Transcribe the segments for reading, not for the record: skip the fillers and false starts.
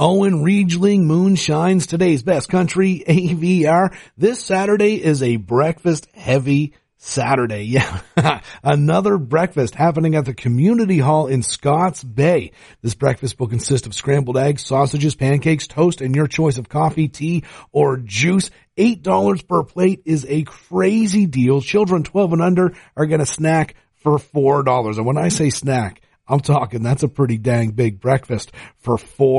Owen Riegling moonshines today's best country AVR. This Saturday is a breakfast heavy Saturday. Yeah, another breakfast happening at the Community Hall in Scotts Bay. This breakfast will consist of scrambled eggs, sausages, pancakes, toast, and your choice of coffee, tea, or juice. $8 per plate is a crazy deal. Children 12 and under are going to snack for $4. And when I say snack, I'm talking that's a pretty dang big breakfast for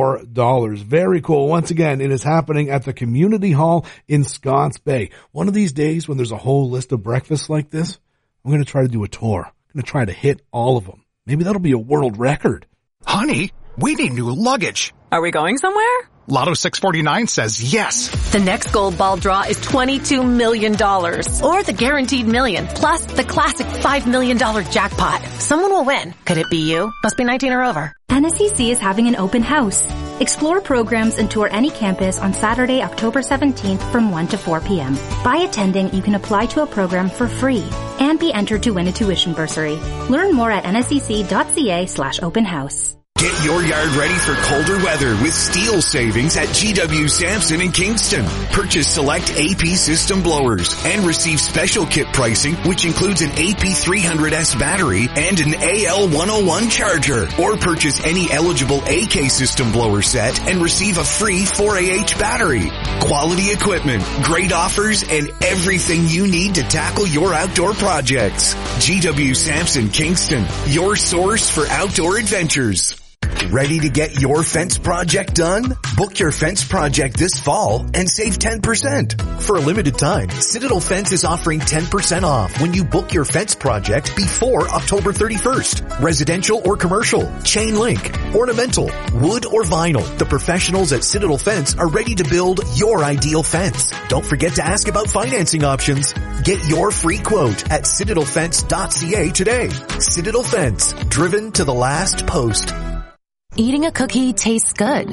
$4. Very cool. Once again, it is happening at the Community Hall in Scotts Bay. One of these days when there's a whole list of breakfasts like this, I'm going to try to do a tour. I'm going to try to hit all of them. Maybe that'll be a world record. Honey, we need new luggage. Are we going somewhere? Lotto 649 says yes. The next gold ball draw is $22 million. Or the guaranteed million, plus the classic $5 million jackpot. Someone will win. Could it be you? Must be 19 or over. NSCC is having an open house. Explore programs and tour any campus on Saturday, October 17th from 1 to 4 p.m. By attending, you can apply to a program for free and be entered to win a tuition bursary. Learn more at nscc.ca/open house. Get your yard ready for colder weather with steel savings at GW Sampson in Kingston. Purchase select AP system blowers and receive special kit pricing, which includes an AP300S battery and an AL101 charger. Or purchase any eligible AK system blower set and receive a free 4AH battery. Quality equipment, great offers, and everything you need to tackle your outdoor projects. GW Sampson Kingston, your source for outdoor adventures. Ready to get your fence project done? Book your fence project this fall and save 10%. For a limited time, Citadel Fence is offering 10% off when you book your fence project before October 31st. Residential or commercial, chain link, ornamental, wood or vinyl. The professionals at Citadel Fence are ready to build your ideal fence. Don't forget to ask about financing options. Get your free quote at citadelfence.ca today. Citadel Fence, driven to the last post. Eating a cookie tastes good.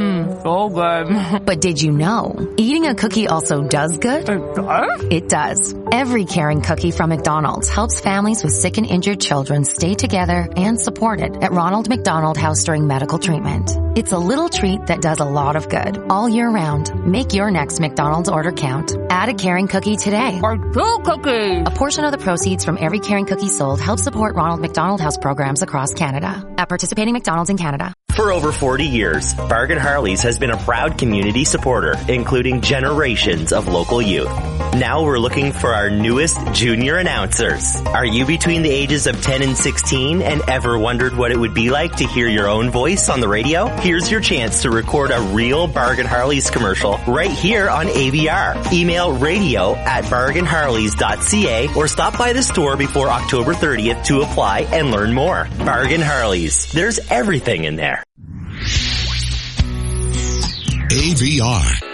So good. But did you know, eating a cookie also does good? It does? It does. Every caring cookie from McDonald's helps families with sick and injured children stay together and supported at Ronald McDonald House during medical treatment. It's a little treat that does a lot of good all year round. Make your next McDonald's order count. Add a caring cookie today. Or 2 cookies. A portion of the proceeds from every caring cookie sold helps support Ronald McDonald House programs across Canada. At participating McDonald's in Canada. For over 40 years, Bargain Harleys has been a proud community supporter, including generations of local youth. Now we're looking for our newest junior announcers. Are you between the ages of 10 and 16 and ever wondered what it would be like to hear your own voice on the radio? Here's your chance to record a real Bargain Harleys commercial right here on AVR. Email radio@bargainharleys.ca or stop by the store before October 30th to apply and learn more. Bargain Harleys. There's everything in there. AVR.